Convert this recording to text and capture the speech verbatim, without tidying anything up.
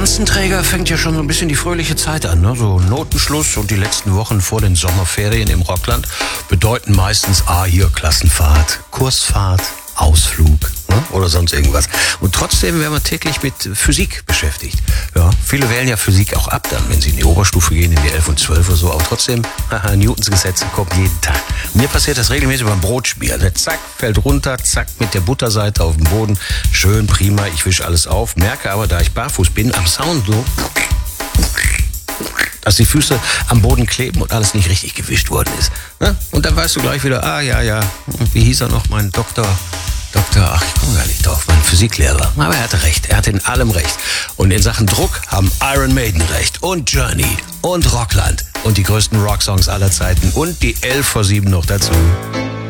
Lanzenträger fängt ja schon so ein bisschen die fröhliche Zeit an. Ne? So Notenschluss und die letzten Wochen vor den Sommerferien im Rockland bedeuten meistens, ah, hier Klassenfahrt, Kursfahrt, Ausflug, ne? Oder sonst irgendwas. Und trotzdem werden wir täglich mit Physik beschäftigt. Ja, viele wählen ja Physik auch ab dann, wenn sie in die Oberstufe gehen, in die elf und zwölf oder so. Aber trotzdem, haha, Newtons Gesetze kommen jeden Tag. Mir passiert das regelmäßig beim Brotschmieren. Ne? Zack, fällt runter, zack, mit der Butterseite auf den Boden. Schön, prima, ich wische alles auf. Merke aber, da ich barfuß bin, am Sound so, dass die Füße am Boden kleben und alles nicht richtig gewischt worden ist. Ne? Und dann weißt du gleich wieder, ah ja, ja, wie hieß er noch, mein Doktor, Doktor, ach, ich komme gar nicht drauf, mein Physiklehrer. Aber er hatte recht, er hatte in allem recht. Und in Sachen Druck haben Iron Maiden recht und Journey und Rockland und die größten Rocksongs aller Zeiten und die elf vor sieben noch dazu.